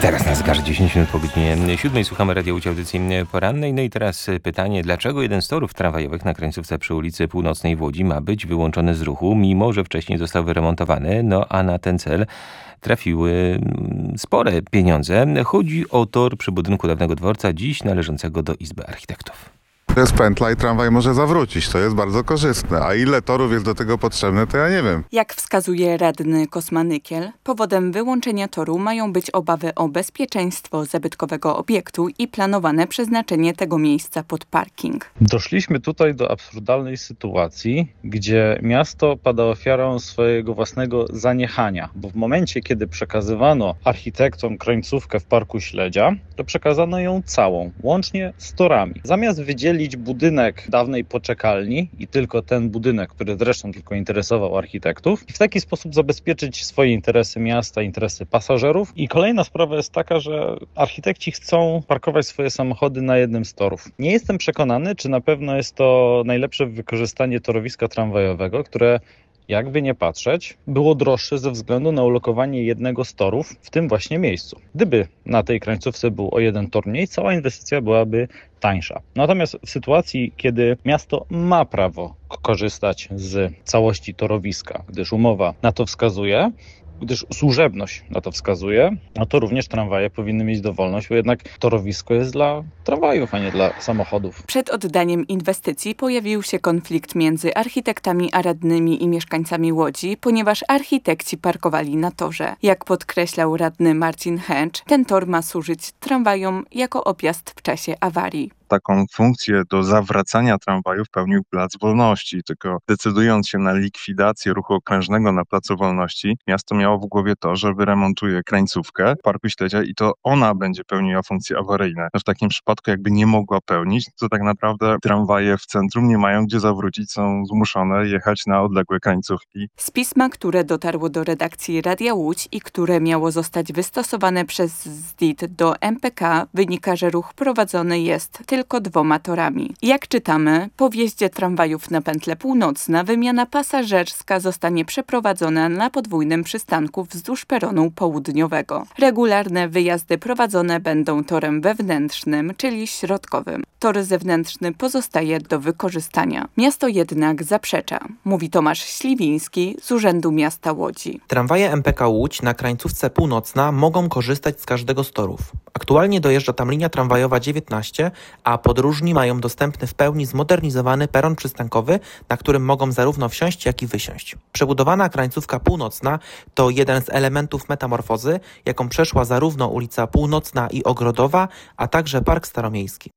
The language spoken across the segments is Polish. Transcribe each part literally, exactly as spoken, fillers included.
Teraz na zegarze dziesięć minut po godzinie siódmej. Słuchamy Radia Łódź, audycji porannej. No i teraz pytanie, dlaczego jeden z torów tramwajowych na krańcówce przy ulicy Północnej w Łodzi ma być wyłączony z ruchu, mimo że wcześniej został wyremontowany, no a na ten cel trafiły spore pieniądze. Chodzi o tor przy budynku dawnego dworca, dziś należącego do Izby Architektów. To jest pętla i tramwaj może zawrócić. To jest bardzo korzystne. A ile torów jest do tego potrzebne, to ja nie wiem. Jak wskazuje radny Kosma-Nykiel, powodem wyłączenia toru mają być obawy o bezpieczeństwo zabytkowego obiektu i planowane przeznaczenie tego miejsca pod parking. Doszliśmy tutaj do absurdalnej sytuacji, gdzie miasto pada ofiarą swojego własnego zaniechania, bo w momencie, kiedy przekazywano architektom krańcówkę w Parku Śledzia, to przekazano ją całą, łącznie z torami. Zamiast wydzielić budynek dawnej poczekalni i tylko ten budynek, który zresztą tylko interesował architektów, i w taki sposób zabezpieczyć swoje interesy miasta, interesy pasażerów. I kolejna sprawa jest taka, że architekci chcą parkować swoje samochody na jednym z torów. Nie jestem przekonany, czy na pewno jest to najlepsze wykorzystanie torowiska tramwajowego, które, jakby nie patrzeć, było droższe ze względu na ulokowanie jednego z torów w tym właśnie miejscu. Gdyby na tej krańcówce był o jeden tor mniej, cała inwestycja byłaby tańsza. Natomiast w sytuacji, kiedy miasto ma prawo korzystać z całości torowiska, gdyż umowa na to wskazuje, gdyż służebność na to wskazuje, no to również tramwaje powinny mieć dowolność, bo jednak torowisko jest dla tramwajów, a nie dla samochodów. Przed oddaniem inwestycji pojawił się konflikt między architektami a radnymi i mieszkańcami Łodzi, ponieważ architekci parkowali na torze. Jak podkreślał radny Marcin Hęcz, ten tor ma służyć tramwajom jako objazd w czasie awarii. Taką funkcję do zawracania tramwajów pełnił Plac Wolności, tylko decydując się na likwidację ruchu okrężnego na Placu Wolności, miasto miało w głowie to, że wyremontuje krańcówkę Parku Śledzia i to ona będzie pełniła funkcje awaryjne. No w takim przypadku jakby nie mogła pełnić, to tak naprawdę tramwaje w centrum nie mają gdzie zawrócić, są zmuszone jechać na odległe krańcówki. Z pisma, które dotarło do redakcji Radia Łódź i które miało zostać wystosowane przez Z D I T do M P K, wynika, że ruch prowadzony jest tylko dwoma torami. Jak czytamy, po wjeździe tramwajów na pętlę północna wymiana pasażerska zostanie przeprowadzona na podwójnym przystanku wzdłuż peronu południowego. Regularne wyjazdy prowadzone będą torem wewnętrznym, czyli środkowym. Tor zewnętrzny pozostaje do wykorzystania. Miasto jednak zaprzecza, mówi Tomasz Śliwiński z Urzędu Miasta Łodzi. Tramwaje M P K Łódź na krańcówce północna mogą korzystać z każdego z torów. Aktualnie dojeżdża tam linia tramwajowa dziewiętnaście, a podróżni mają dostępny w pełni zmodernizowany peron przystankowy, na którym mogą zarówno wsiąść, jak i wysiąść. Przebudowana krańcówka północna to jeden z elementów metamorfozy, jaką przeszła zarówno ulica Północna i Ogrodowa, a także Park Staromiejski.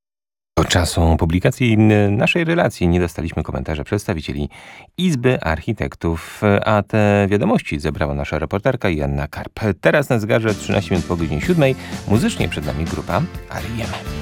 Do czasu publikacji naszej relacji nie dostaliśmy komentarza przedstawicieli Izby Architektów, a te wiadomości zebrała nasza reporterka Joanna Karp. Teraz na zegarze trzynaście minut po godzinie siódmej. Muzycznie przed nami grupa R E M.